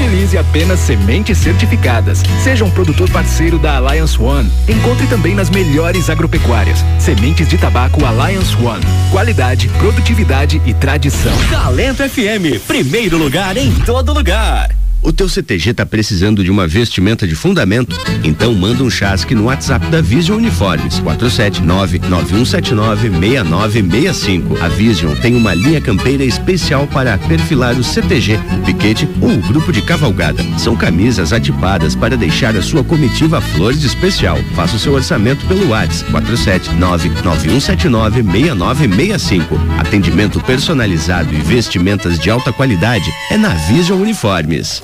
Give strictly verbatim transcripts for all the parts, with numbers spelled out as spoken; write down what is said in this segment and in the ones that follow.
utilize apenas sementes certificadas. Seja um produtor parceiro da Alliance One. Encontre também nas melhores agropecuárias. Sementes de tabaco Alliance One. Qualidade, produtividade e tradição. Talento F M, primeiro lugar em todo lugar. O teu C T G tá precisando de uma vestimenta de fundamento? Então manda um chasque no WhatsApp da Vision Uniformes, quatro sete nove, nove um sete nove, seis nove seis cinco. A Vision tem uma linha campeira especial para perfilar o C T G, o piquete ou o grupo de cavalgada. São camisas atipadas para deixar a sua comitiva flores de especial. Faça o seu orçamento pelo WhatsApp, quatro sete nove, nove um sete nove, seis nove seis cinco. Atendimento personalizado e vestimentas de alta qualidade é na Vision Uniformes.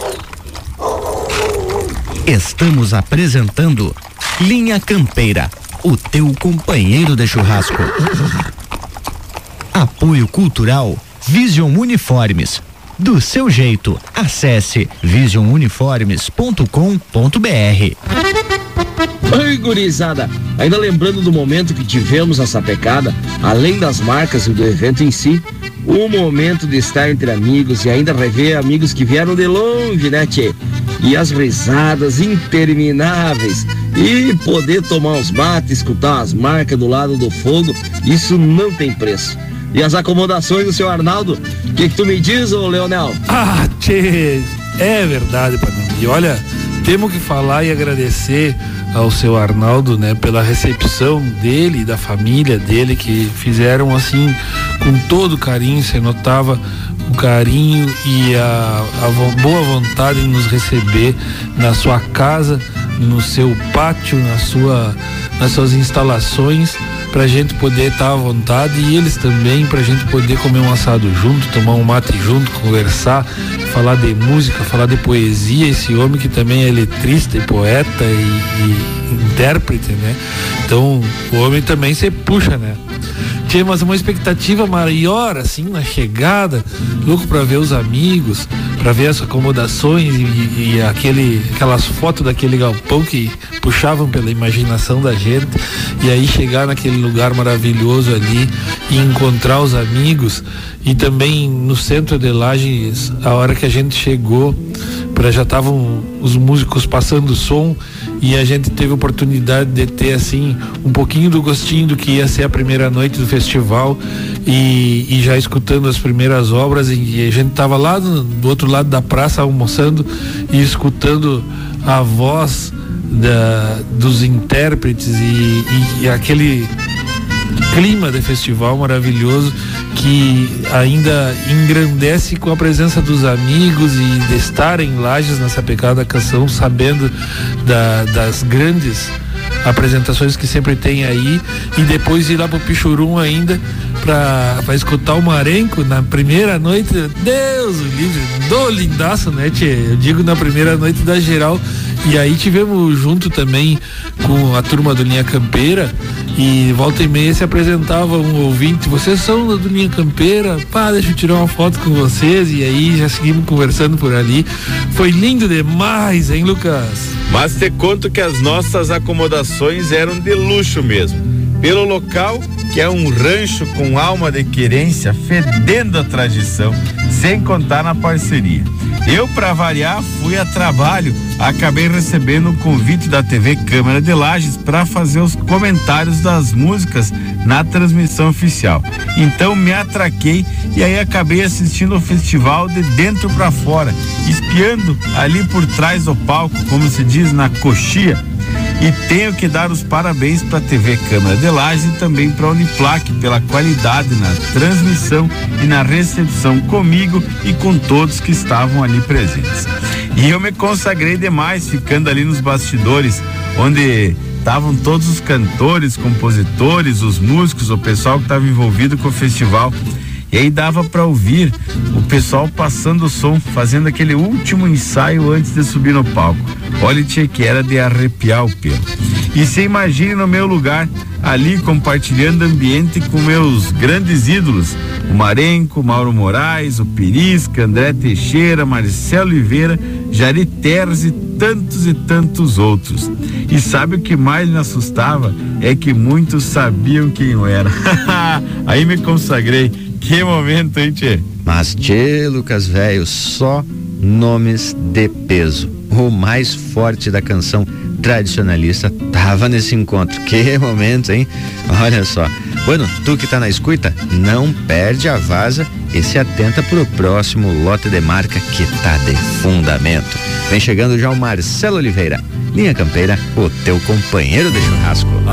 Estamos apresentando Linha Campeira, o teu companheiro de churrasco. Apoio Cultural Vision Uniformes. Do seu jeito, acesse vision uniformes ponto com ponto b r. Oi, gurizada, ainda lembrando do momento que tivemos a sapecada, além das marcas e do evento em si, o momento de estar entre amigos e ainda rever amigos que vieram de longe, né, tchê? E as risadas intermináveis e poder tomar uns mates, escutar as marcas do lado do fogo, isso não tem preço. E as acomodações do seu Arnaldo, o que, que tu me diz, ô Leonel? Ah, tchê, é verdade, Panambi. E olha, temos que falar e agradecer ao seu Arnaldo, né, pela recepção dele e da família dele, que fizeram assim com todo carinho. Você notava o carinho e a, a boa vontade em nos receber na sua casa, no seu pátio, na sua, nas suas instalações, pra gente poder estar à vontade, e eles também, pra gente poder comer um assado junto, tomar um mate junto, conversar, falar de música, falar de poesia. Esse homem que também é letrista e poeta e, e intérprete, né? Então o homem também se puxa, né? Tinha mas uma expectativa maior assim na chegada, louco para ver os amigos, para ver as acomodações e, e aquele, aquelas fotos daquele galpão que puxavam pela imaginação da gente, e aí chegar naquele lugar maravilhoso ali e encontrar os amigos. E também no centro de Lages, a hora que a gente chegou, pra, já estavam os músicos passando som, e a gente teve a oportunidade de ter assim um pouquinho do gostinho do que ia ser a primeira noite do festival, e, e já escutando as primeiras obras, e, e a gente tava lá do, do outro lado da praça almoçando e escutando a voz da, dos intérpretes e, e, e aquele clima de festival maravilhoso que ainda engrandece com a presença dos amigos e de estar em Lages na Sapecada Canção, sabendo da, das grandes apresentações que sempre tem aí, e depois ir lá pro Pichurum ainda pra, pra escutar o Marenco na primeira noite. Deus o livre, do lindaço, né, tchê? Eu digo na primeira noite da geral. E aí tivemos junto também com a turma do Linha Campeira, e volta e meia se apresentava um ouvinte: vocês são do Linha Campeira? Pá, deixa eu tirar uma foto com vocês. E aí já seguimos conversando por ali. Foi lindo demais, hein, Lucas? Mas te conto que as nossas acomodações eram de luxo mesmo. Pelo local, que é um rancho com alma de querência, fedendo a tradição, sem contar na parceria. Eu, para variar, fui a trabalho, acabei recebendo um convite da T V Câmara de Lages para fazer os comentários das músicas na transmissão oficial. Então me atraquei e aí acabei assistindo o festival de dentro para fora, espiando ali por trás do palco, como se diz na coxia. E tenho que dar os parabéns para a T V Câmara de Lages e também para a Uniplac pela qualidade na transmissão e na recepção comigo e com todos que estavam ali presentes. E eu me consagrei demais ficando ali nos bastidores, onde estavam todos os cantores, compositores, os músicos, o pessoal que estava envolvido com o festival. E aí dava para ouvir o pessoal passando o som, fazendo aquele último ensaio antes de subir no palco. Olha, tia, que era de arrepiar o pelo. E você imagine no meu lugar, ali compartilhando ambiente com meus grandes ídolos, o Marenco, Mauro Moraes, o Pirisca, André Teixeira, Marcelo Oliveira, Jari Terres e tantos e tantos outros. E sabe o que mais me assustava? É que muitos sabiam quem eu era. Aí me consagrei. Que momento, hein, tchê? Mas, tchê, Lucas, velho, só nomes de peso. O mais forte da canção tradicionalista tava nesse encontro. Que momento, hein? Olha só. Bueno, tu que tá na escuta, não perde a vaza e se atenta pro próximo lote de marca que tá de fundamento. Vem chegando já o Marcelo Oliveira. Linha Campeira, o teu companheiro de churrasco.